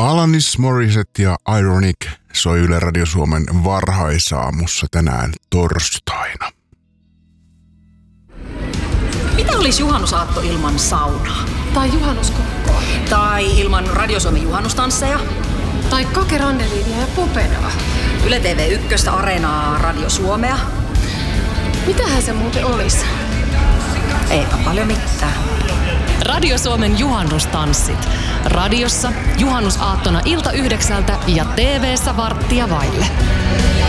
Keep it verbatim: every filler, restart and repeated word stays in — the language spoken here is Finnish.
Alanis Morissette ja Ironic soi Yle Radio Suomen varhaisaamussa tänään torstaina. Mitä olisi juhannusaatto ilman saunaa? Tai juhannuskokkoa. Tai ilman Radio Suomen juhannustansseja? Tai kakerandeliinia ja popenaa. Yle T V yksi, Areenaa, Radio Suomea. Mitähän se muuten olisi? Eipä paljon mitään. Radio Suomen juhannustanssit. Radiossa juhannusaattona ilta yhdeksältä ja T V:ssä varttia vaille.